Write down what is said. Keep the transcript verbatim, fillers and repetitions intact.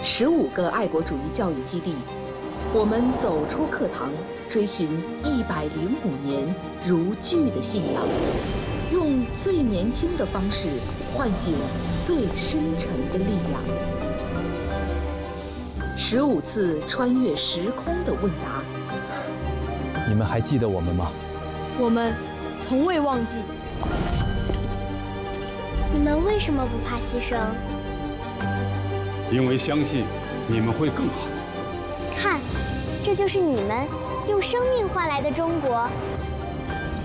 十五个爱国主义教育基地，我们走出课堂，追寻一百零五年如炬的信仰，用最年轻的方式唤醒最深沉的力量。十五次穿越时空的问答， 你们还记得我们吗？ 我们从未忘记。 你们为什么不怕牺牲？ 因为相信你们会更好。 看，这就是你们用生命换来的中国。